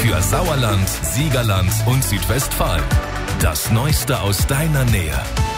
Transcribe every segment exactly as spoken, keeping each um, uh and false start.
Für Sauerland, Siegerland und Südwestfalen. Das Neueste aus deiner Nähe.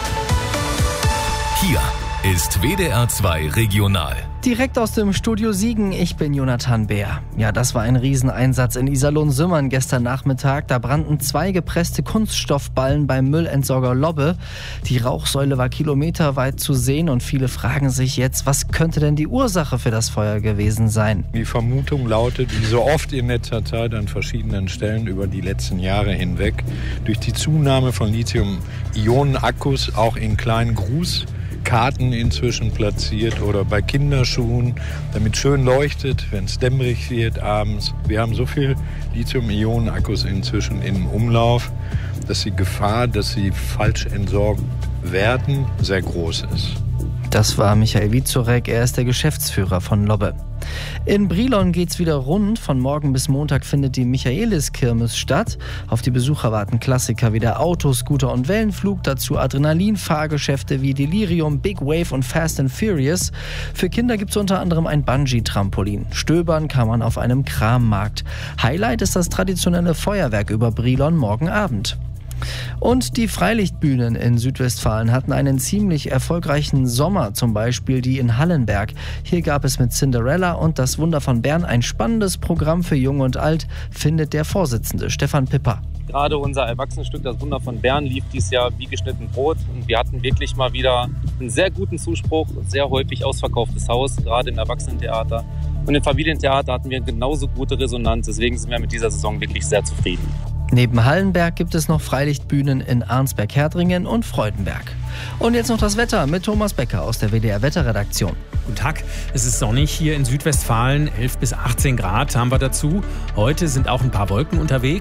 Hier ist W D R zwei Regional. Direkt aus dem Studio Siegen, ich bin Jonathan Bär. Ja, das war ein Rieseneinsatz in Iserlohn-Sümmern gestern Nachmittag. Da brannten zwei gepresste Kunststoffballen beim Müllentsorger Lobbe. Die Rauchsäule war kilometerweit zu sehen und viele fragen sich jetzt, was könnte denn die Ursache für das Feuer gewesen sein? Die Vermutung lautet, wie so oft in letzter Zeit an verschiedenen Stellen über die letzten Jahre hinweg, durch die Zunahme von Lithium-Ionen-Akkus auch in kleinen Gruß Karten inzwischen platziert oder bei Kinderschuhen, damit schön leuchtet, wenn es dämmerig wird abends. Wir haben so viel Lithium-Ionen-Akkus inzwischen im Umlauf, dass die Gefahr, dass sie falsch entsorgt werden, sehr groß ist. Das war Michael Wiezorek, er ist der Geschäftsführer von Lobbe. In Brilon geht's wieder rund. Von morgen bis Montag findet die Michaelis-Kirmes statt. Auf die Besucher warten Klassiker wie der Auto-, Scooter- und Wellenflug. Dazu Adrenalin-Fahrgeschäfte wie Delirium, Big Wave und Fast and Furious. Für Kinder gibt's unter anderem ein Bungee-Trampolin. Stöbern kann man auf einem Krammarkt. Highlight ist das traditionelle Feuerwerk über Brilon morgen Abend. Und die Freilichtbühnen in Südwestfalen hatten einen ziemlich erfolgreichen Sommer, zum Beispiel die in Hallenberg. Hier gab es mit Cinderella und das Wunder von Bern ein spannendes Programm für Jung und Alt, findet der Vorsitzende Stefan Pipper. Gerade unser Erwachsenenstück, das Wunder von Bern, lief dieses Jahr wie geschnitten Brot. Und wir hatten wirklich mal wieder einen sehr guten Zuspruch, sehr häufig ausverkauftes Haus, gerade im Erwachsenentheater. Und im Familientheater hatten wir genauso gute Resonanz, deswegen sind wir mit dieser Saison wirklich sehr zufrieden. Neben Hallenberg gibt es noch Freilichtbühnen in Arnsberg-Herdringen und Freudenberg. Und jetzt noch das Wetter mit Thomas Becker aus der W D R-Wetterredaktion. Guten Tag, es ist sonnig hier in Südwestfalen, elf bis achtzehn Grad haben wir dazu. Heute sind auch ein paar Wolken unterwegs.